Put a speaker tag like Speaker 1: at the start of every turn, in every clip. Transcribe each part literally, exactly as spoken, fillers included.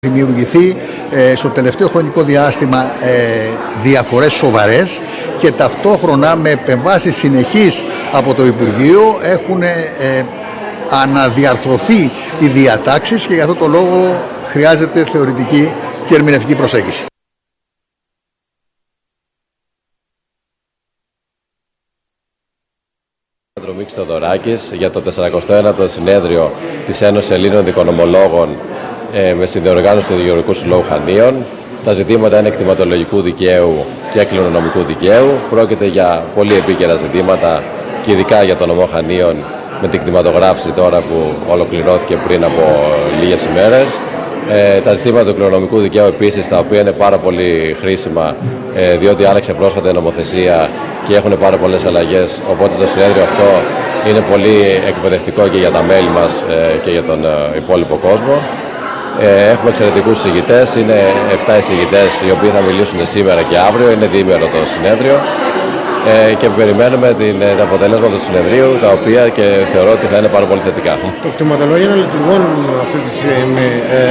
Speaker 1: Δημιουργηθεί ε, στο τελευταίο χρονικό διάστημα ε, διαφορές σοβαρές και ταυτόχρονα με επεμβάσεις συνεχείς από το Υπουργείο έχουν ε, αναδιαρθρωθεί οι διατάξεις και για αυτό το λόγο χρειάζεται θεωρητική και ερμηνευτική προσέγγιση.
Speaker 2: Μίξ Θεοδωράκης για το τεσσαρακοστό ένατο συνέδριο της Ένωσης Ελλήνων Δικονομολόγων ε, με συνδιοργάνωση του Δικηγορικού Συλλόγου Χανίων. Τα ζητήματα είναι εκτιματολογικού δικαίου και κληρονομικού δικαίου. Πρόκειται για πολύ επίκαιρα ζητήματα και ειδικά για το νομό Χανίων με την κτηματογράφηση τώρα που ολοκληρώθηκε πριν από λίγες ημέρες. Ε, τα ζητήματα του κληρονομικού δικαίου επίσης, τα οποία είναι πάρα πολύ χρήσιμα ε, διότι άλλαξε πρόσφατα η νομοθεσία και έχουν πάρα πολλές αλλαγές, οπότε το συνέδριο αυτό είναι πολύ εκπαιδευτικό και για τα μέλη μας ε, και για τον ε, υπόλοιπο κόσμο. Ε, έχουμε εξαιρετικούς εισηγητές, είναι επτά εισηγητές οι οποίοι θα μιλήσουν σήμερα και αύριο, είναι διήμερο το συνέδριο ε, και περιμένουμε την, τα αποτελέσματα του συνεδρίου, τα οποία και θεωρώ ότι θα είναι πάρα πολύ θετικά.
Speaker 3: Το κτηματολόγιο να λειτουργούν αυτή τη στιγμή. Ε,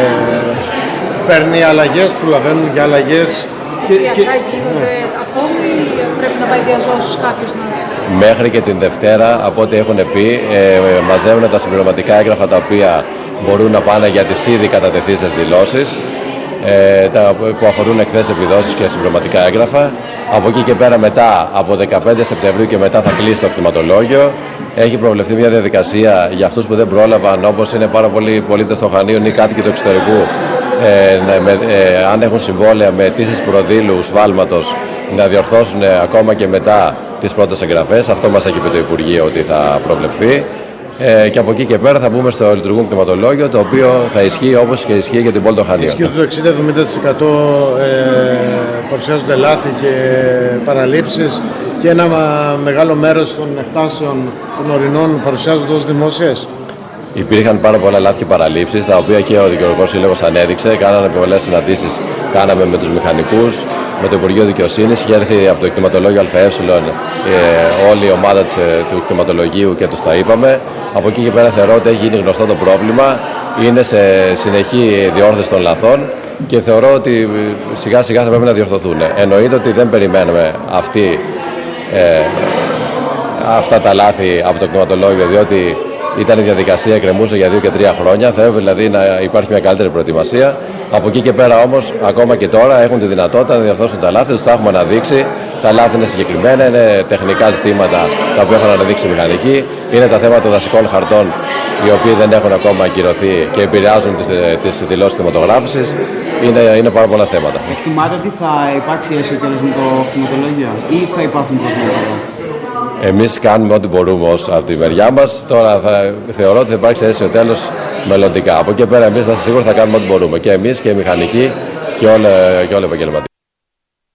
Speaker 3: παίρνει αλλαγές, προλαβαίνουν για αλλαγές.
Speaker 4: Και, και... γίνονται ακόμη, πρέπει να πάει διαζώσεις κάποιος να...
Speaker 2: Μέχρι και την Δευτέρα, από ό,τι έχουν πει, ε, μαζεύουν τα συμπληρωματικά έγγραφα τα οποία μπορούν να πάνε για τις ήδη κατατεθήσεις δηλώσεις, ε, τα, που αφορούν εκθέσεις επιδόσεις και συμπληρωματικά έγγραφα. Από εκεί και πέρα μετά, από δεκαπέντε Σεπτεμβρίου και μετά θα κλείσει το κτηματολόγιο. Έχει προβλεφθεί μια διαδικασία για αυτούς που δεν πρόλαβαν, όπως είναι πάρα πολλοί πολίτες των Χανίων ή κάτοικοι του εξωτερικού, ε, με, ε, αν έχουν συμβόλαια με αιτήσεις προδήλου σφάλματος, να διορθώσουν ε, ακόμα και μετά τις πρώτες εγγραφές. Αυτό μας έχει πει το Υπουργείο ότι θα προβλεφθεί. Ε, και από εκεί και πέρα θα μπούμε στο λειτουργούν κτηματολόγιο, το οποίο θα ισχύει όπως και ισχύει για την πόλη των Χανίων.
Speaker 3: Ισχύει ότι το εξήντα με εβδομήντα τοις εκατό ε, παρουσιάζονται λάθη και παραλήψεις και ένα μεγάλο μέρος των εκτάσεων των ορεινών παρουσιάζονται ως δημόσιες.
Speaker 2: Υπήρχαν πάρα πολλά λάθη και παραλήψεις, τα οποία και ο Δικηγορικός Σύλλογος ανέδειξε. Κάναμε πολλές συναντήσεις, κάναμε με τους μηχανικούς, με το Υπουργείο Δικαιοσύνης. Είχε έρθει από το κτηματολόγιο ΑΕ ε, όλη η ομάδα της, του κτηματολογίου και τους τα είπαμε. Από εκεί και πέρα θεωρώ ότι έχει γίνει γνωστό το πρόβλημα. Είναι σε συνεχή διόρθωση των λαθών και θεωρώ ότι σιγά σιγά θα πρέπει να διορθωθούν. Εννοείται ότι δεν περιμένουμε αυτή, ε, αυτά τα λάθη από το κτηματολόγιο, διότι ήταν η διαδικασία, εκκρεμούσε για δύο και τρία χρόνια. Θέλω δηλαδή να υπάρχει μια καλύτερη προετοιμασία. Από εκεί και πέρα όμως, ακόμα και τώρα έχουν τη δυνατότητα να διορθώσουν τα λάθη, τους τα έχουμε αναδείξει. Τα λάθη είναι συγκεκριμένα, είναι τεχνικά ζητήματα τα οποία έχουν αναδείξει οι μηχανικοί. Είναι τα θέματα των δασικών χαρτών, οι οποίοι δεν έχουν ακόμα ακυρωθεί και επηρεάζουν τις, τις δηλώσεις κτηματογράφησης. Είναι, είναι πάρα πολλά θέματα.
Speaker 5: Εκτιμάτε ότι θα υπάρξει αίσιο τέλος με το κτηματολόγιο ή θα υπάρχουν προβλήματα?
Speaker 2: Εμείς κάνουμε ό,τι μπορούμε ως από τη μεριά μας. Τώρα θα, θεωρώ ότι θα υπάρξει αίσιο τέλος μελλοντικά. Από εκεί πέρα εμείς θα σίγουρα θα κάνουμε ό,τι μπορούμε. Και εμείς και οι μηχανικοί και όλοι οι επαγγελματίες.